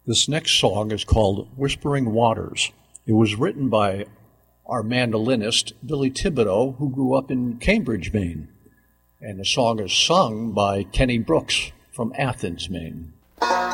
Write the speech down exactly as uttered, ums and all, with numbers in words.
This next song is called Whispering Waters. It was written by our mandolinist, Billy Thibodeau, who grew up in Cambridge, Maine. And the song is sung by Kenny Brooks from Athens, Maine.